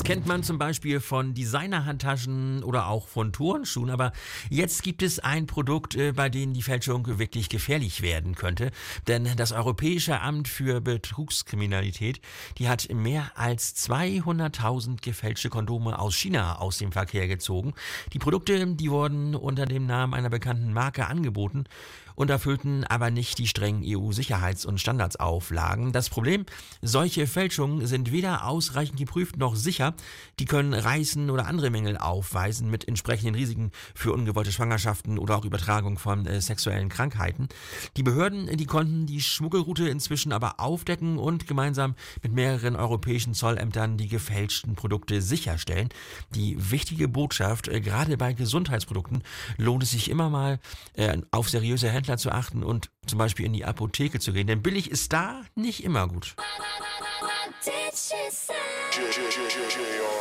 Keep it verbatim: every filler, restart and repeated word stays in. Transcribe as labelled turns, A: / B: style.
A: kennt man zum Beispiel von Designer-Handtaschen oder auch von Turnschuhen, aber jetzt gibt es ein Produkt, äh, bei dem die Fälschung wirklich gefährlich werden könnte, denn das Europäische Amt für Betrugskriminalität, die hat mehr als zweihunderttausend gefälschte Kondome aus China aus dem Verkehr gezogen. Die Produkte, die wurden unter dem Namen einer bekannten Marke angeboten und erfüllten aber nicht die strengen E U-Sicherheits- und Standardsauflagen. Das Problem, solche Fälschungen sind weder ausreichend geprüft noch sicher. Die können Reißen oder andere Mängel aufweisen mit entsprechenden Risiken für ungewollte Schwangerschaften oder auch Übertragung von äh, sexuellen Krankheiten. Die Behörden, die konnten die Schmuggelroute inzwischen aber aufdecken und gemeinsam mit mehreren europäischen Zollämtern die gefälschten Produkte sicherstellen. Die wichtige Botschaft, äh, gerade bei Gesundheitsprodukten lohnt es sich immer mal äh, auf seriöse Händler zu achten und zum Beispiel in die Apotheke zu gehen, denn billig ist da nicht immer gut.